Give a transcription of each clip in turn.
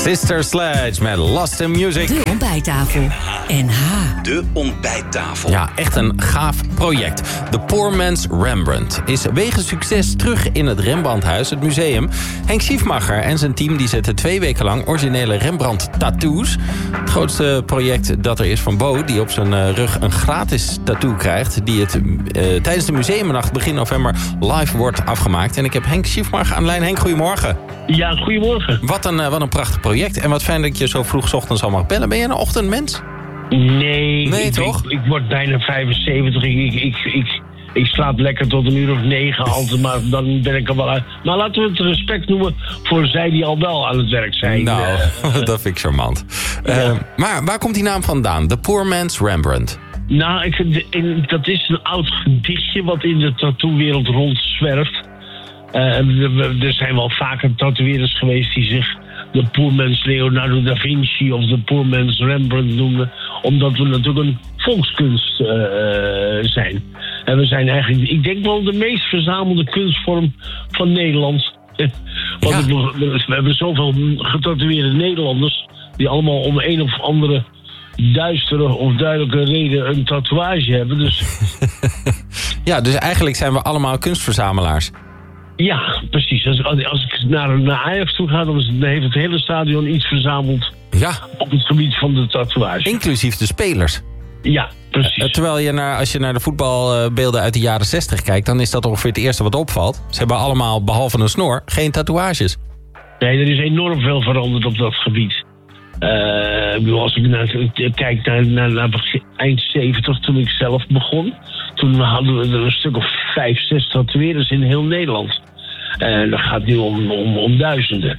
Sister Sledge met Lost in Music. De ontbijttafel. NH. De ontbijttafel. Ja, echt een gaaf project. The Poor Man's Rembrandt is wegens succes terug in het Rembrandthuis, het museum. Henk Schiefmacher en zijn team die zetten 2 weken lang originele Rembrandt-tattoos. Het grootste project dat er is van Bo, die op zijn rug een gratis tattoo krijgt, die het tijdens de museumnacht begin november live wordt afgemaakt. En ik heb Henk Schiefmacher aan de lijn. Henk, goedemorgen. Ja, goedemorgen. Wat een prachtig project. En wat fijn dat je zo vroeg 's ochtends al mag bellen. Ben je een ochtendmens? Nee, toch? Ik word bijna 75. Ik slaap lekker tot 9:00 altijd, maar dan ben ik er wel uit. Maar laten we het respect noemen voor zij die al wel aan het werk zijn. Nou, dat vind ik charmant. Maar waar komt die naam vandaan? The Poor Man's Rembrandt. Nou, dat is een oud gedichtje wat in de tattoo-wereld rondzwerft. Er zijn wel vaker tatoeëerders geweest die zich de Poor Man's Leonardo da Vinci of de Poor Man's Rembrandt noemen. Omdat we natuurlijk een volkskunst zijn. En we zijn eigenlijk, ik denk wel, de meest verzamelde kunstvorm van Nederland. Want we hebben zoveel getatoeëerde Nederlanders die allemaal om een of andere duistere of duidelijke reden een tatoeage hebben. Dus Ja, dus eigenlijk zijn we allemaal kunstverzamelaars. ja, precies. Als ik naar Ajax toe ga, dan heeft het hele stadion iets verzameld op het gebied van de tatoeage. Inclusief de spelers. Ja, precies. Terwijl als je naar de voetbalbeelden uit de jaren 60 kijkt, dan is dat ongeveer het eerste wat opvalt. Ze hebben allemaal, behalve een snor, geen tatoeages. Nee, er is enorm veel veranderd op dat gebied. Als ik kijk naar eind 70, toen ik zelf begon, toen hadden we er een stuk of 5, 6 tatoeëerders in heel Nederland. Dat gaat nu om duizenden.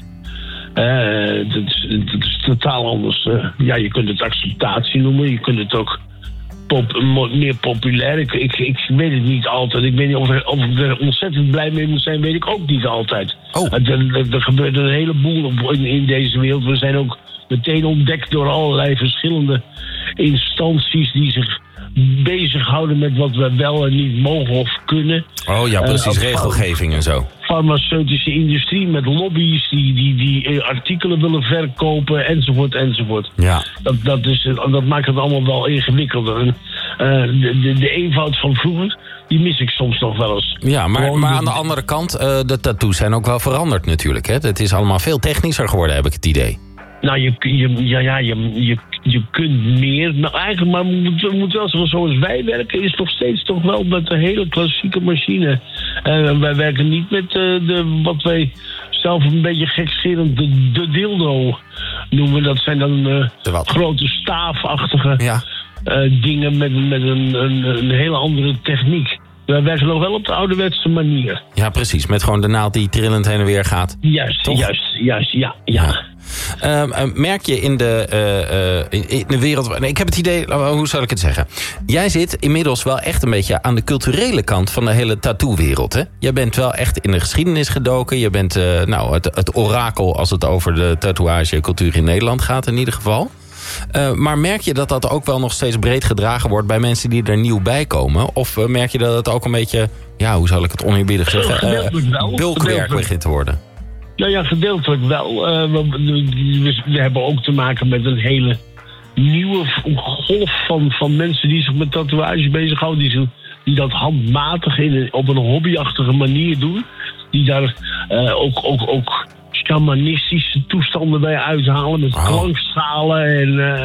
Dat is totaal anders. Je kunt het acceptatie noemen, je kunt het ook meer populair. Ik weet het niet altijd. Ik weet niet of ik er ontzettend blij mee moet zijn, weet ik ook niet altijd. Oh. Er gebeurt een heleboel in deze wereld. We zijn ook meteen ontdekt door allerlei verschillende instanties die zich bezighouden met wat we wel en niet mogen of kunnen. Oh ja, precies, regelgeving en zo. Farmaceutische industrie met lobby's die artikelen willen verkopen, enzovoort. Ja. Dat maakt het allemaal wel ingewikkelder. De eenvoud van vroeger, die mis ik soms nog wel eens. Ja, maar aan de andere kant, de tattoos zijn ook wel veranderd natuurlijk. Hè? Het is allemaal veel technischer geworden, heb ik het idee. Nou, je kunt meer. Nou, eigenlijk, maar we moeten wel zoals wij werken, is nog steeds toch wel met een hele klassieke machine. Wij werken niet met wat wij zelf een beetje gekscherend de dildo noemen. Dat zijn dan grote staafachtige dingen met een hele andere techniek. Wij werken nog wel op de ouderwetse manier. Ja, precies. Met gewoon de naald die trillend heen en weer gaat. Juist, ja. Merk je in de wereld... Ik heb het idee, hoe zal ik het zeggen? Jij zit inmiddels wel echt een beetje aan de culturele kant van de hele tattoo-wereld, hè? Jij bent wel echt in de geschiedenis gedoken. Je bent het orakel als het over de tatoeagecultuur in Nederland gaat in ieder geval. Maar merk je dat dat ook wel nog steeds breed gedragen wordt bij mensen die er nieuw bij komen? Of merk je dat het ook een beetje, hoe zal ik het oneerbiedig zeggen, bulkwerk begint te worden? Ja, gedeeltelijk wel. We hebben ook te maken met een hele nieuwe golf van mensen die zich met tatoeage bezighouden. Die dat handmatig op een hobbyachtige manier doen. Die daar ook shamanistische toestanden bij uithalen met klankschalen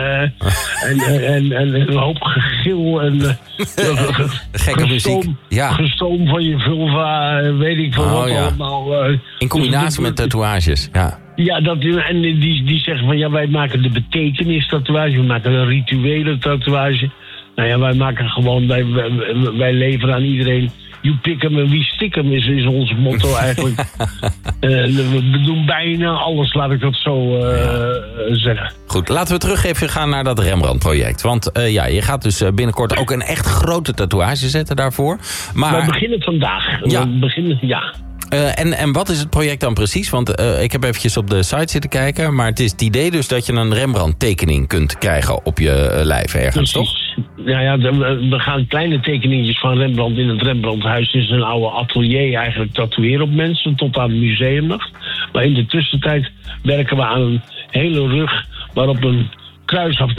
en een hoop gegil en gekke muziek. Gestoom van je vulva, weet ik veel wat allemaal. In combinatie met tatoeages, ja. Ja, en die zeggen van wij maken de betekenis tatoeage, we maken een rituele tatoeage. Nou ja, wij maken gewoon, wij leveren aan iedereen. You pick 'em and we stick 'em is ons motto eigenlijk. We doen bijna alles, laat ik dat zo zeggen. Goed, laten we terug even gaan naar dat Rembrandt-project. Want je gaat dus binnenkort ook een echt grote tatoeage zetten daarvoor. Maar we beginnen vandaag. Ja. En wat is het project dan precies? Want ik heb eventjes op de site zitten kijken. Maar het is het idee dus dat je een Rembrandt-tekening kunt krijgen op je lijf ergens, precies, toch? we gaan kleine tekeningetjes van Rembrandt in het Rembrandthuis. In zijn oude atelier eigenlijk tatoeëren op mensen tot aan museumnacht. Maar in de tussentijd werken we aan een hele rug waarop een kruisafbeelding